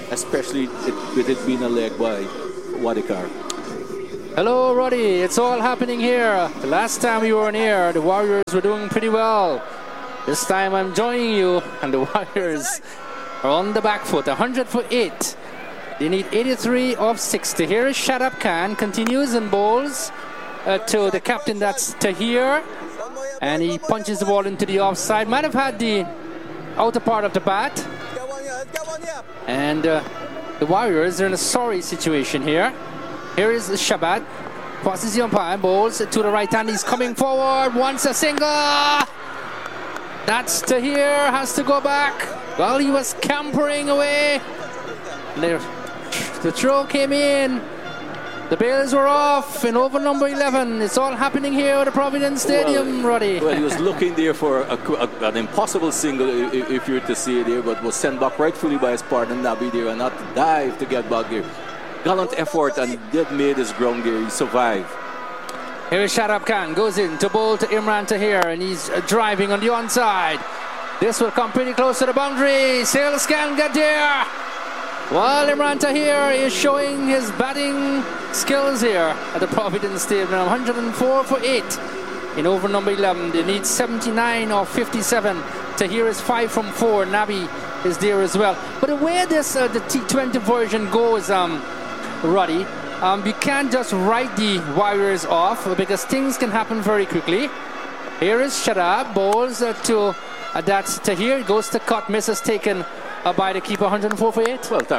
especially with it being a leg by Wadikar. Hello, Roddy. It's all happening here. The last time you were in here, the Warriors were doing pretty well. This time I'm joining you, and the Warriors are on the back foot, 100 for 8. They need 83 of 60. Here is Shadab Khan, continues and bowls to the captain, that's Tahir. And he punches the ball into the offside. Might have had the outer part of the bat. And the Warriors are in a sorry situation here. Here is Shabbat. Passes the umpire, bowls to the right hand. He's coming forward, wants a single. That's Tahir, has to go back. Well, he was campering away. The throw came in. The bails were off in over number 11. It's all happening here at the Providence Stadium, Roddy. Well, he was looking there for an impossible single, if you were to see it there, but was sent back rightfully by his partner Nabi there, and not to dive to get back there. Gallant effort, and he did made his ground there. He survived. Here is Shadab Khan, goes in to bowl to Imran Tahir, and he's driving on the onside. This will come pretty close to the boundary. Sales can get there. While Imran Tahir is showing his batting skills here at the Providence Stadium. 104 for 8 in over number 11. They need 79 or 57. Tahir is 5 from 4. Nabi is there as well. But the way this the T20 version goes, Roddy, you can't just write the Warriors off because things can happen very quickly. Here is Shadab, bowls to that's Tahir, goes to cut, misses taken by the keeper, 104 for 8. Well,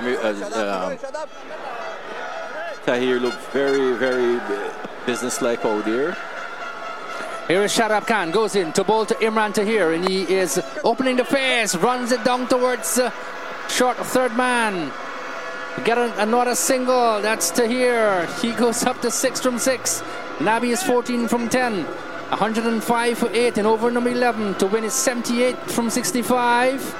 Tahir looked very, very businesslike out there. Here is Shadab Khan, goes in to bowl to Imran Tahir, and he is opening the face, runs it down towards short third man. Get another single, that's Tahir. He goes up to 6 from 6. Nabi is 14 from 10. 105 for 8 in over number 11 to win is 78 from 65.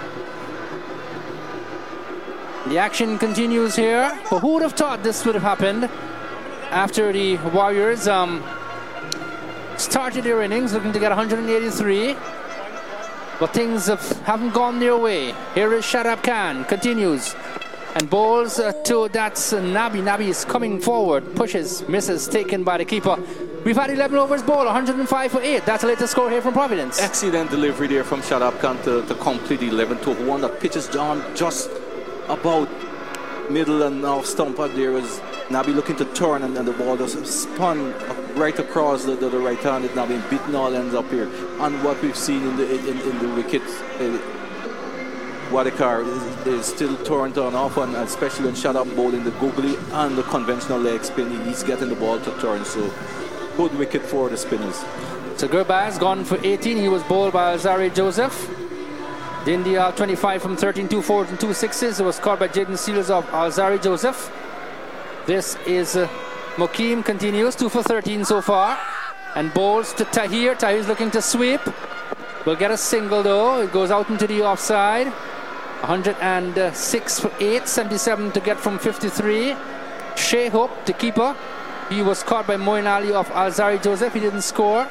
The action continues here. But who would have thought this would have happened after the Warriors started their innings looking to get 183, but things haven't gone their way. Here is Shadab Khan, continues and bowls to that's Nabi. Nabi is coming forward, pushes, misses, taken by the keeper. We've had 11 overs bowled, 105 for 8. That's the latest score here from Providence. Excellent delivery there from Shadab Khan to complete 11 to 1. That pitches down just about middle and off stump out there. Was Nabi looking to turn, and the ball just spun right across the right hand. It's now been beaten all ends up here. And what we've seen in the wicket, Wadikar is still turned on off, and especially when Shadab bowling the googly and the conventional leg spin, he's getting the ball to turn. So good wicket for the spinners. So Gurbaz gone for 18. He was bowled by Alzari Joseph. India 25 from 13, 2 4s and 2 6s. It was caught by Jaden Seals of Alzari Joseph. This is Mokeem, continues 2 for 13 so far, and bowls to Tahir. Tahir's looking to sweep. Will get a single though. It goes out into the offside. 106 for 8, 77 to get from 53. Shea Hope, the keeper. He was caught by Moin Ali of Alzari Joseph. He didn't score.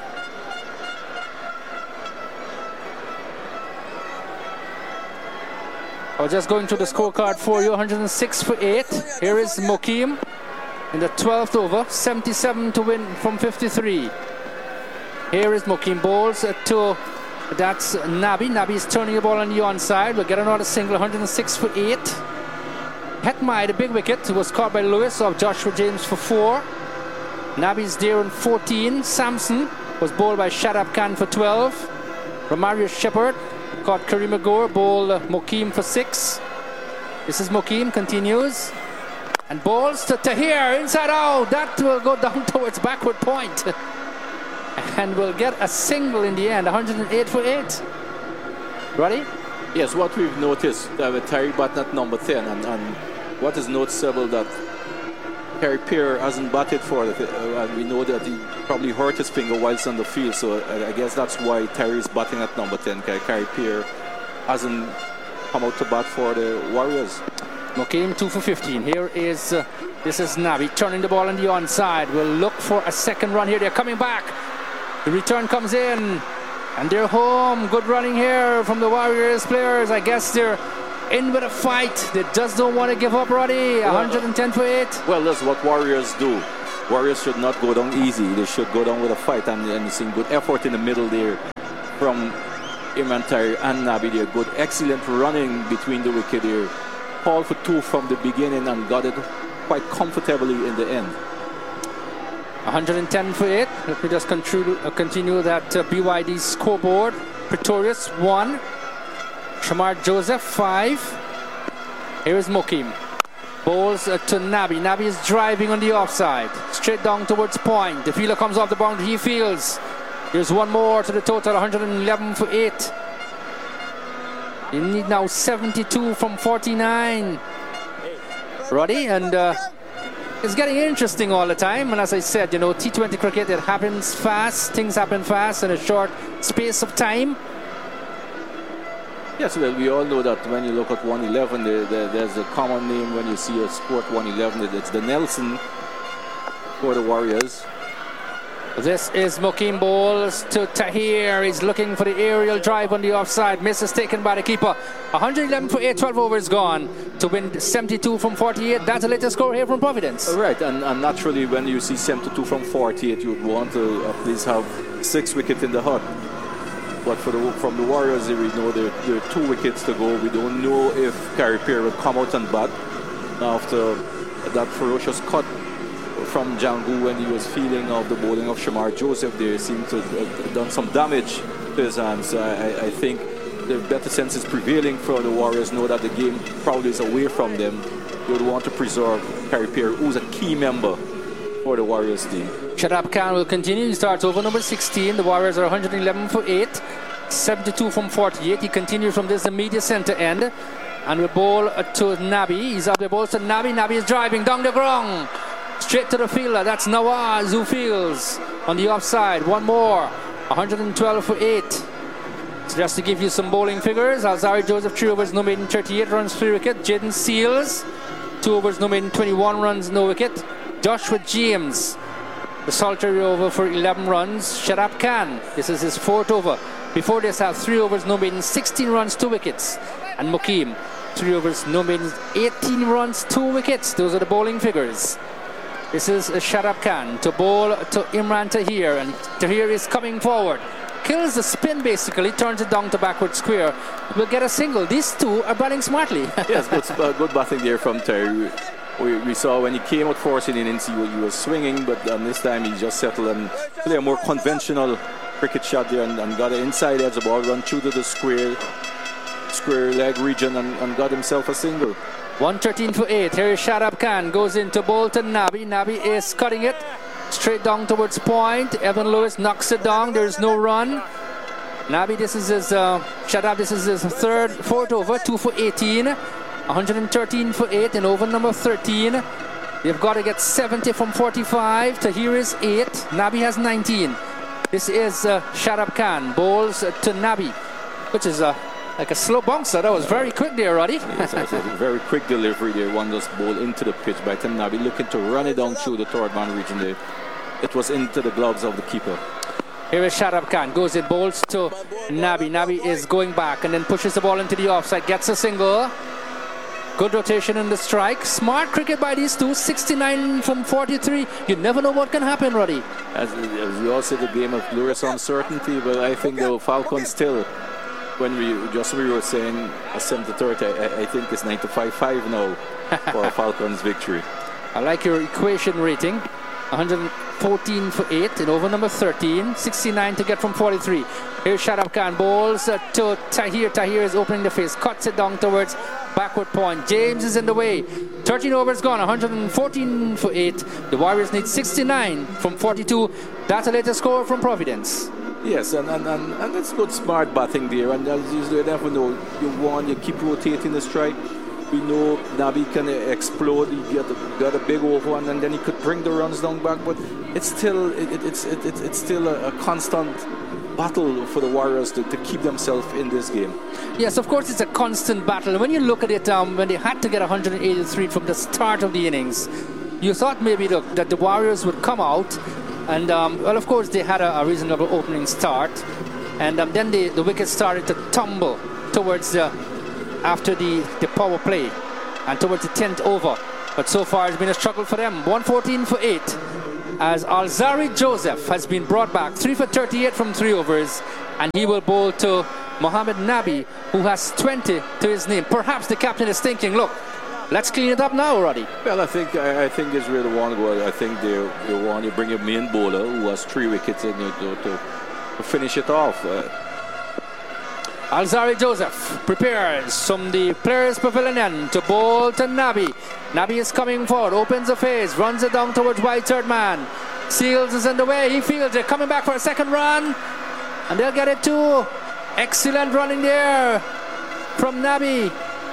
I was just going through the scorecard for you. 106 for 8. Here is Mokeem in the 12th over. 77 to win from 53. Here is Mokeem, bowls to that's Nabi. Nabi is turning the ball on the onside. We'll get another single. 106 for 8. Hetmai, the big wicket, was caught by Lewis of Joshua James for 4. Nabi's there in 14. Samson was bowled by Shadab Khan for 12. Romarius Shepherd caught Kareem Agor, bowled Mokeem for 6. This is Mokeem, continues and bowls to Tahir, inside out. That will go down towards backward point and will get a single in the end. 108 for 8. Ready? Yes, what we've noticed with Terry batting at number 10, and what is noticeable that Terry Pierre hasn't batted for it. We know that he probably hurt his finger whilst on the field, so I guess that's why Terry is batting at number 10. Terry Pierre hasn't come out to bat for the Warriors. Mokeem 2 for 15. Here is this is Nabi turning the ball on the onside. We'll look for a second run here. They're coming back. The return comes in and they're home. Good running here from the Warriors players. I guess they're in with a fight. They just don't want to give up, Roddy. 110 for 8. Well, that's what Warriors do. Warriors should not go down easy. They should go down with a fight, and you've seen good effort in the middle there from Imran Tahir and Nabi there. Good, excellent running between the wicket there. Called for 2 from the beginning and got it quite comfortably in the end. 110 for 8. Let me just continue that BYD scoreboard. Pretorius 1. Shamar Joseph 5. Here is Mokim. Bowls to Nabi. Nabi is driving on the offside. Straight down towards point. The fielder comes off the boundary. He fields. Here's one more to the total. 111 for 8. You need now 72 from 49. Roddy, and it's getting interesting all the time. And as I said, you know, T20 cricket, it happens fast. Things happen fast in a short space of time. Yes, well, we all know that when you look at 111, there's a common name when you see a sport 111. It's the Nelson for the Warriors. This is Mokim bowls to Tahir. He's looking for the aerial drive on the offside. Misses taken by the keeper. 111 for 8, 12 overs gone to win 72 from 48. That's the latest score here from Providence. Right, and naturally when you see 72 from 48, you would want to at least have 6 wickets in the hut. But from the Warriors, we know there are 2 wickets to go. We don't know if Carey Pear will come out and bat after that ferocious cut from Django when he was feeling of the bowling of Shamar Joseph. There seemed to have done some damage to his hands. I think the better sense is prevailing for the Warriors. Know that the game probably is away from them. They would want to preserve Carey Pear, who's a key member for the Warriors team. Shadab Khan will continue. He starts over number 16. The Warriors are 111 for 8, 72 from 48. He continues from this immediate center end and will bowl to Nabi. He's up the balls to Nabi. Nabi is driving down the ground. Straight to the fielder. That's Nawaz who fields on the offside. One more. 112 for 8. So just to give you some bowling figures, Alzari Joseph 3 overs, no maiden, 38 runs, 3 wicket. Jaden Seals 2 overs, no maiden, 21 runs, no wicket. Joshua James, the solitary over for 11 runs. Shadab Khan, this is his 4th over. Before this, have 3 overs, no maiden, 16 runs, 2 wickets. And Mokim, 3 overs, no maiden, 18 runs, 2 wickets. Those are the bowling figures. This is Shadab Khan to bowl to Imran Tahir, and Tahir is coming forward. Kills the spin basically, turns it down to backward square. Will get a single. These 2 are batting smartly. Yes, good batting there from Tahir. We saw when he came out forcing innings, he was swinging, but this time he just settled and played a more conventional cricket shot there and got an inside edge. The ball run through to the square leg region and got himself a single. 113 for 8. Here is Shadab Khan. Goes into bowl to Nabi. Nabi is cutting it straight down towards point. Evan Lewis knocks it down. There's no run. Nabi, this is his Shadab. This is his 4th over. 2 for 18. 113 for 8 in over number 13. They've got to get 70 from 45. Tahir is 8. Nabi has 19. This is Shadab Khan. Bowls to Nabi, which is like a slow bouncer. That was very quick there, Roddy. Yes, a very quick delivery there. One just ball into the pitch by Tim Nabi, looking to run it down through the third man region there. It was into the gloves of the keeper. Here is Shadab Khan. Goes in, bowls to Nabi. Nabi is going back and then pushes the ball into the offside. Gets a single. Good rotation in the strike. Smart cricket by these 2. 69 from 43. You never know what can happen, Roddy. As we all said, the game of glorious uncertainty, but I think the Falcons still, when we were saying a 70-30, I think it's 95-5 now for a Falcons victory. I like your equation rating. 114 for 8 in over number 13. 69 to get from 43. Here's Shadab Khan. Bowls to Tahir. Tahir is opening the face. Cuts it down towards backward point. James is in the way. 13 overs gone. 114 for 8. The Warriors need 69 from 42. That's the latest score from Providence. Yes, and it's good smart batting there. And as you never know, you keep rotating the strike. We know Nabi can explode. He got a big over, and then he could bring the runs down back. But it's still a constant battle for the Warriors to keep themselves in this game. Yes, of course, it's a constant battle. When you look at it, when they had to get 183 from the start of the innings, you thought maybe that the Warriors would come out, and well, of course, they had a reasonable opening start, and then the wickets started to tumble towards the after the power play and towards the 10th over. But so far it's been a struggle for them. 114 for 8 as Alzari Joseph has been brought back. 3 for 38 from 3 overs, and he will bowl to Mohamed Nabi, who has 20 to his name. Perhaps the captain is thinking, look, let's clean it up now, Roddy. Well, I think Israel want to go. I think they want to bring a main bowler who has 3 wickets in to finish it off. Alzari Joseph prepares from the players' pavilion to bowl to Nabi. Nabi is coming forward, opens the face, runs it down towards wide third man. Seals is in the way, he fields it, coming back for a second run, and they'll get it too. Excellent running there from Nabi.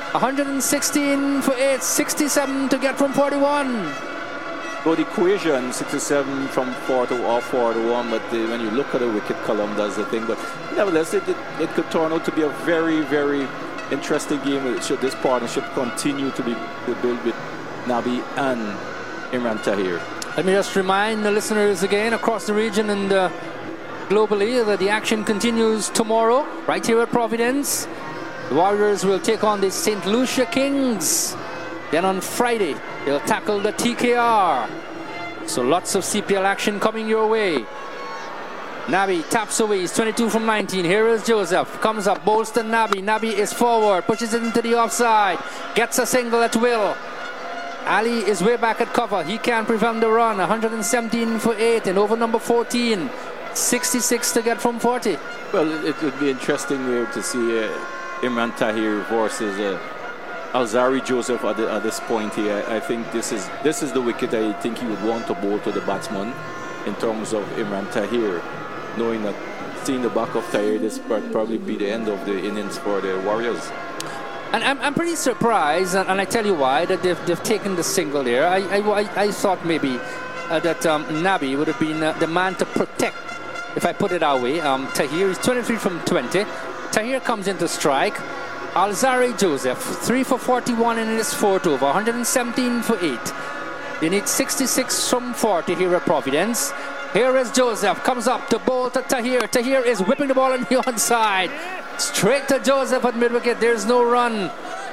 116 for 8, 67 to get from 41. So the equation 67 from 4 to 1, but when you look at the wicket column, that's the thing. But nevertheless, it could turn out to be a very, very interesting game. Should this partnership continue to build with Nabi and Imran Tahir? Let me just remind the listeners again across the region and globally that the action continues tomorrow right here at Providence. The Warriors will take on the St. Lucia Kings. Then on Friday, they'll tackle the TKR. So lots of CPL action coming your way. Nabi taps away. He's 22 from 19. Here is Joseph. Comes up, bowls to Nabi. Nabi is forward, pushes it into the offside. Gets a single at will. Ali is way back at cover. He can't prevent the run. 117 for 8 and over number 14. 66 to get from 40. Well, it would be interesting to see Imran Tahir versus Alzari Joseph at this point here. I think this is the wicket I think he would want to bowl to the batsman in terms of Imran Tahir, knowing that seeing the back of Tahir, this would probably be the end of the innings for the Warriors. And I'm pretty surprised, and I tell you why, that they've taken the single there. I thought maybe that Nabi would have been the man to protect, if I put it that way. Tahir is 23 from 20. Tahir comes into strike. Alzari Joseph, 3 for 41 in his 4th over, 117 for 8. They need 66 from 40 here at Providence. Here is Joseph, comes up to bowl to Tahir. Tahir is whipping the ball on the onside. Straight to Joseph at mid-wicket, there's no run.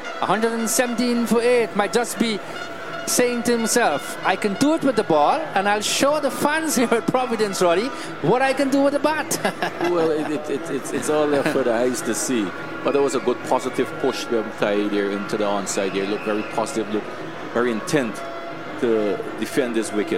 117 for 8, might just be saying to himself, I can do it with the ball, and I'll show the fans here at Providence, Roddy, what I can do with the bat. Well, it's all there for the eyes to see. But there was a good positive push from Tahir there into the onside there. Looked very positive, looked very intent to defend this wicket.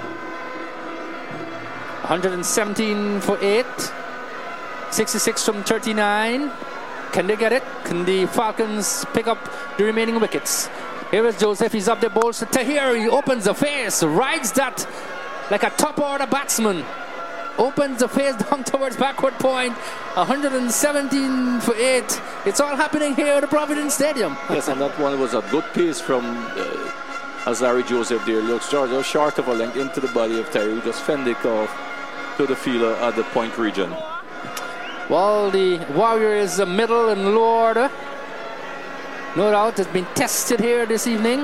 117 for 8. 66 from 39. Can they get it? Can the Falcons pick up the remaining wickets? Here is Joseph, he's up there, bowls to Tahir, he opens the face, rides that like a top order batsman. Opens the face down towards backward point. 117 for 8. It's all happening here at the Providence Stadium. Yes, and that one was a good pace from Alzari Joseph there. Looks just short of a length into the body of Tahir. Just fended off to the fielder at the point region. Well, the Warriors middle and low order, no doubt, has been tested here this evening.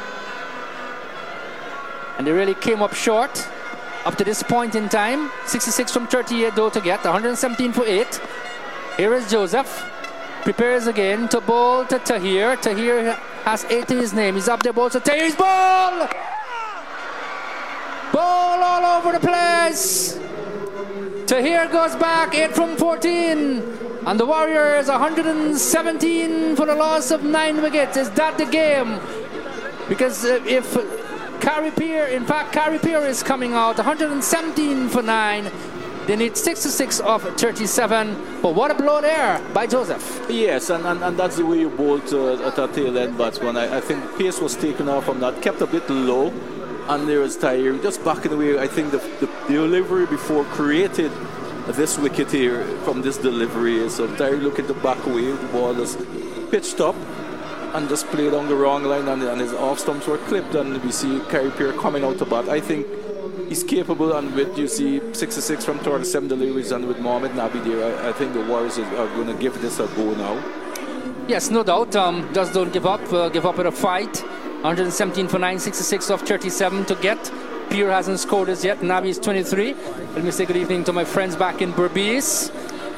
And they really came up short up to this point in time. 66 from 38 though to get. 117 for 8. Here is Joseph. Prepares again to bowl to Tahir. Tahir has 8 to his name. He's up there, bowls to Tahir's ball! Ball all over the place! Tahir goes back, 8 from 14. And the Warriors 117 for the loss of 9 wickets. Is that the game? Because if Carey Peer is coming out 117 for 9. They need 66 of 37. But what a blow there by Joseph. Yes, and that's the way you bowled at a tail end batsman. I think pace was taken off from that, kept a bit low. And there was Tahir just backing away. I think the delivery before created this wicket here from this delivery. So Tahir looking to back away. The ball is pitched up and just played on the wrong line, and his off stumps were clipped, and we see Carey Peer coming out to bat. I think he's capable, and with you see 66 from 37 deliveries, and with Mohamed Nabi there, I think the Warriors are going to give this a go now. Yes, no doubt. Just don't give up. Give up at a fight. 117 for 9, 66 of 37 to get. Peer hasn't scored as yet. Nabi is 23. Let me say good evening to my friends back in Berbice.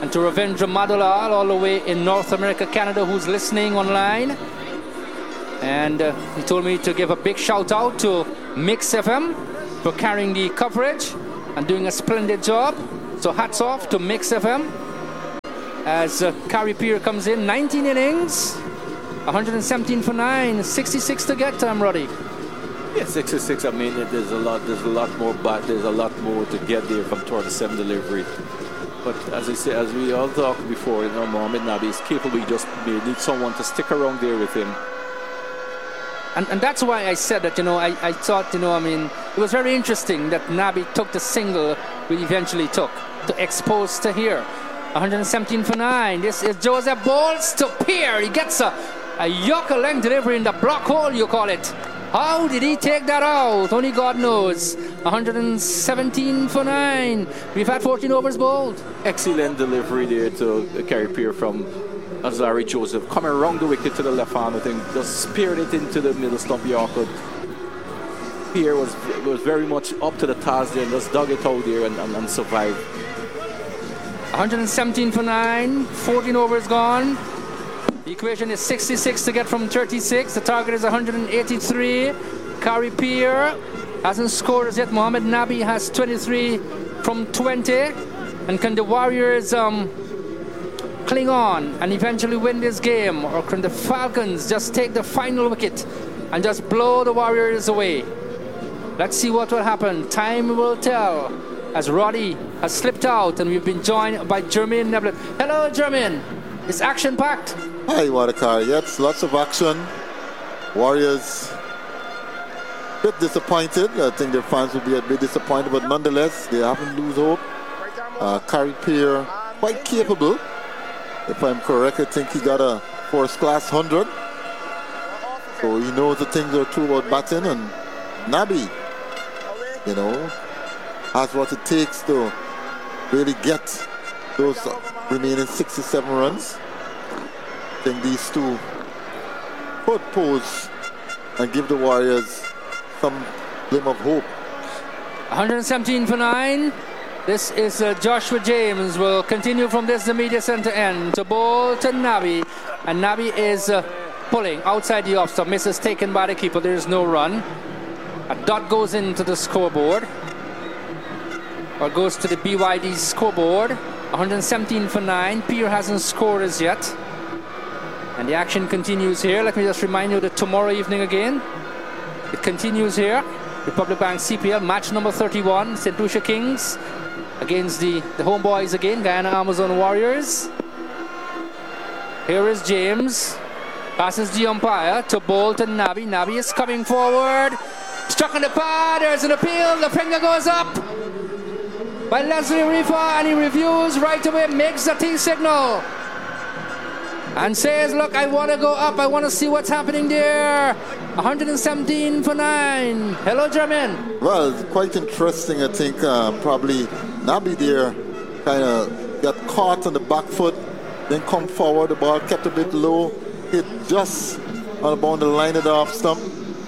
and to Ravindra Madulal all the way in North America, Canada, who's listening online. And he told me to give a big shout out to Mix FM for carrying the coverage and doing a splendid job. So hats off to Mix FM as Carrie Peer comes in. 19 innings, 117 for 9, 66 to get, Roddy. Yeah, 66. I mean, there's a lot more to get there from 27 delivery. But as I say, as we all talked before, Mohamed Nabi is capable. You just need someone to stick around there with him. And that's why I said that, I thought, it was very interesting that Nabi took the single we eventually took to expose to here. 117 for 9. This is Joseph Bowles to Peer. He gets a Yorker length delivery in the block hole, you call it. How did he take that out? Only God knows. 117 for 9. We've had 14 overs bowled. Excellent delivery there to Carrie Peer from Azari Joseph. Coming around the wicket to the left hand, I think, just speared it into the middle stump Yorker. Peer was very much up to the task there and just dug it out there and survived. 117 for 9. 14 overs gone. The equation is 66 to get from 36. The target is 183. Carrie Peer hasn't scored as yet. Mohamed Nabi has 23 from 20. And can the Warriors cling on and eventually win this game? Or can the Falcons just take the final wicket and just blow the Warriors away? Let's see what will happen. Time will tell. As Roddy has slipped out and we've been joined by Jermaine Neblett. Hello, Jermaine. It's action-packed. Hi, Wadakar. Yes, lots of action. Warriors a bit disappointed. I think their fans will be a bit disappointed, but nonetheless, they haven't lose hope. Carrie Peer, quite capable. If I'm correct, I think he got a first-class 100. So he knows the things are true about batting. And Nabi, has what it takes to really get those remaining 67 runs. I think these two could pose and give the Warriors some glimmer of hope. 117 for 9. This is Joshua James. Will continue from this the media center end to bowl to Nabi. And Nabi is pulling outside the off stump. Misses taken by the keeper. There is no run. A dot goes into the scoreboard. Or goes to the BYD scoreboard. 117 for 9. Peer hasn't scored as yet. And the action continues here. Let me just remind you that tomorrow evening again, it continues here. Republic Bank CPL match number 31. St. Lucia Kings against the homeboys again, Guyana Amazon Warriors. Here is James. Passes the umpire to bowl to Nabi. Nabi is coming forward. Struck on the pad. There's an appeal. The finger goes up by Leslie Rifa, and he reviews right away, makes the T signal and says, look, I want to go up. I want to see what's happening there. 117 for 9. Hello, Jermaine. Well, it's quite interesting. I think probably Nabi there kind of got caught on the back foot, then come forward. The ball kept a bit low, hit just on about the line of the off stump.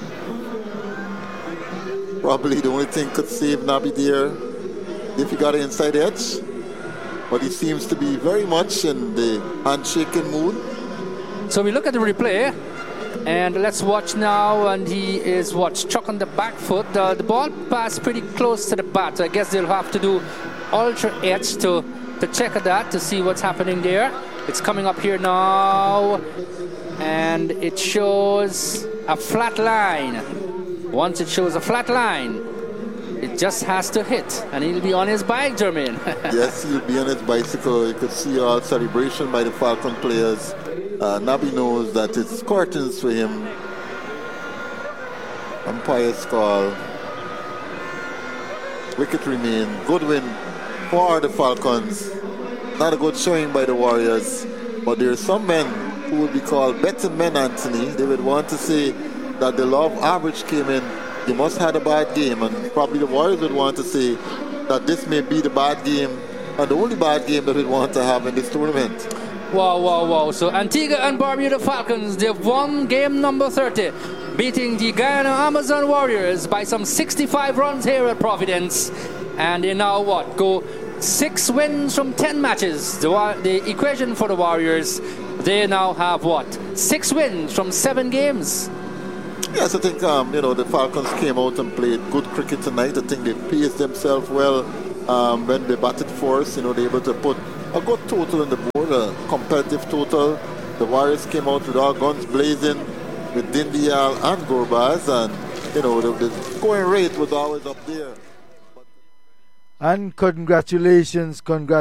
Probably the only thing could save Nabi there if he got an inside edge. But he seems to be very much in the handshaking mood. So we look at the replay, and let's watch now. And he is struck on the back foot. The ball passed pretty close to the bat. So I guess they'll have to do ultra edge to check that to see what's happening there. It's coming up here now, and it shows a flat line. Once it shows a flat line, it just has to hit, and he'll be on his bike, Jermaine. Yes, he'll be on his bicycle. You could see all celebration by the Falcon players. Nabi knows that it's curtains for him. Umpire's call. Wicket remain. Good win for the Falcons. Not a good showing by the Warriors, but there are some men who would be called betting men, Anthony. They would want to say that the law of average came in. He must have had a bad game, and probably the Warriors would want to say that this may be the bad game and the only bad game that we'd want to have in this tournament. Wow. So Antigua and Barbuda Falcons, they've won game number 30, beating the Guyana Amazon Warriors by some 65 runs here at Providence. And they now go 6 wins from 10 matches. The equation for the Warriors, they now have what? 6 wins from 7 games. Yes, I think the Falcons came out and played good cricket tonight. I think they paced themselves well when they batted for us. They were able to put a good total on the board, a competitive total. The Warriors came out with all guns blazing with Dindial and Gurbaz, and the scoring rate was always up there. And congratulations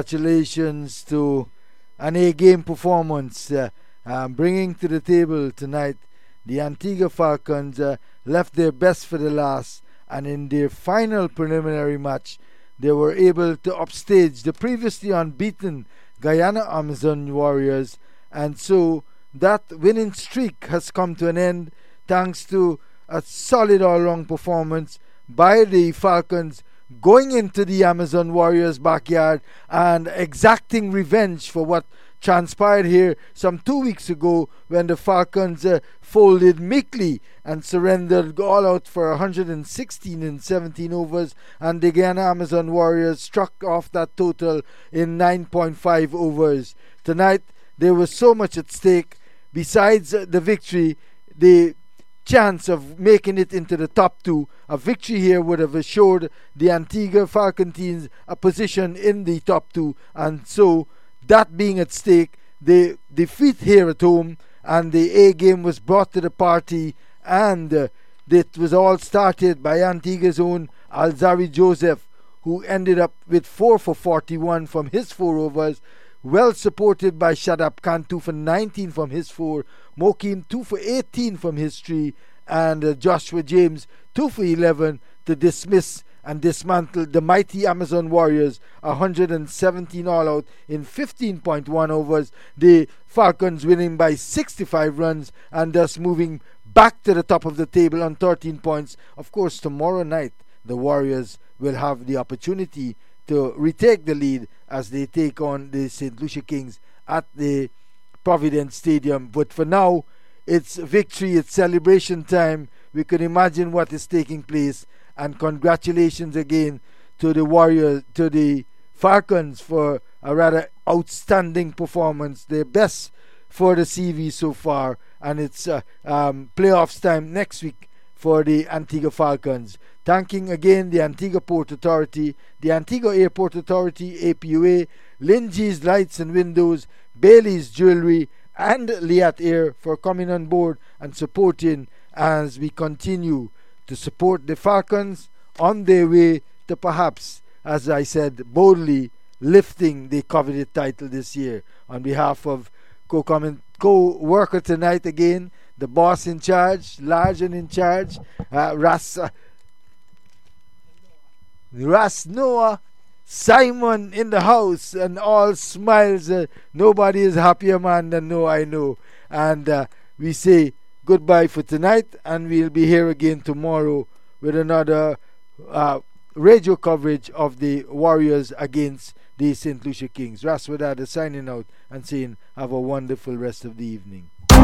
to an A-game performance, bringing to the table tonight. The Antigua Falcons left their best for the last, and in their final preliminary match, they were able to upstage the previously unbeaten Guyana Amazon Warriors, and so that winning streak has come to an end thanks to a solid all-round performance by the Falcons, going into the Amazon Warriors' backyard and exacting revenge for what transpired here some 2 weeks ago when the Falcons folded meekly and surrendered all out for 116 in 17 overs, and the Guyana Amazon Warriors struck off that total in 9.5 overs. Tonight there was so much at stake. Besides the victory, the chance of making it into the top 2, a victory here would have assured the Antigua Falcon teams a position in the top 2, and so that being at stake, the defeat here at home and the A game was brought to the party, and it was all started by Antigua's own Alzari Joseph, who ended up with 4 for 41 from his 4 overs, well supported by Shadab Khan, 2 for 19 from his 4, Mokim 2 for 18 from his 3, and Joshua James 2 for 11 to dismiss and dismantle the mighty Amazon Warriors, 117 all out in 15.1 overs. The Falcons winning by 65 runs and thus moving back to the top of the table on 13 points. Of course, tomorrow night the Warriors will have the opportunity to retake the lead as they take on the St. Lucia Kings at the Providence Stadium. But for now, it's victory, it's celebration time. We can imagine what is taking place, and congratulations again to the Warriors, to the Falcons, for a rather outstanding performance, their best for the CV so far, and it's playoffs time next week for the Antigua Falcons. Thanking again the Antigua Port Authority, the Antigua Airport Authority, APUA, Lindsay's Lights and Windows, Bailey's Jewelry, and Liat Air for coming on board and supporting as we continue to support the Falcons on their way to perhaps, as I said, boldly lifting the coveted title this year. On behalf of co-worker tonight again, the boss in charge, large and in charge, Ras Noah, Simon in the house, and all smiles. Nobody is happier man than Noah, I know. And we say goodbye for tonight, and we'll be here again tomorrow with another radio coverage of the Warriors against the St. Lucia Kings. Ras Wadada signing out and saying have a wonderful rest of the evening.